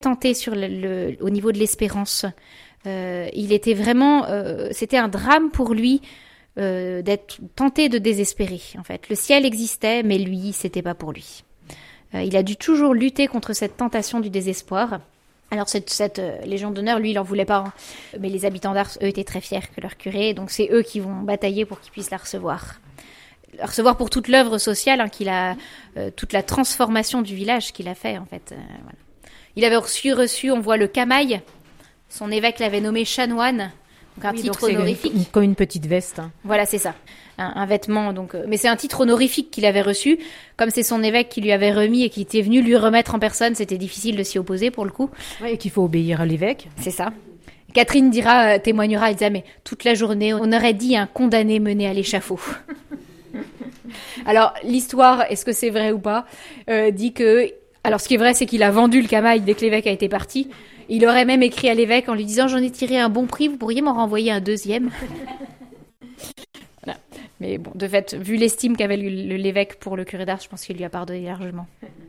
tenté au niveau de l'espérance. Il était vraiment... c'était un drame pour lui d'être tenté de désespérer, en fait. Le ciel existait, mais lui, c'était pas pour lui. Il a dû toujours lutter contre cette tentation du désespoir. Alors cette Légion d'honneur, lui, il en voulait pas. Hein. Mais les habitants d'Ars, eux, étaient très fiers que leur curé. Donc c'est eux qui vont batailler pour qu'il puisse la recevoir. La recevoir pour toute l'œuvre sociale qu'il a, toute la transformation du village qu'il a fait, en fait. Voilà. Il avait reçu, on voit le camail. Son évêque l'avait nommé chanoine. Donc un titre honorifique. Comme une petite veste. Hein. Voilà, c'est ça. Un vêtement, donc. Mais c'est un titre honorifique qu'il avait reçu. Comme c'est son évêque qui lui avait remis et qui était venu lui remettre en personne, c'était difficile de s'y opposer pour le coup. Ouais, et qu'il faut obéir à l'évêque. C'est ça. Catherine témoignera, elle disait, mais toute la journée, on aurait dit un condamné mené à l'échafaud. Alors, l'histoire, est-ce que c'est vrai ou pas, dit que... Alors, ce qui est vrai, c'est qu'il a vendu le camail dès que l'évêque a été parti. Il aurait même écrit à l'évêque en lui disant « J'en ai tiré un bon prix, vous pourriez m'en renvoyer un deuxième ?» Voilà. Mais bon, de fait, vu l'estime qu'avait l'évêque pour le curé d'Ars, je pense qu'il lui a pardonné largement.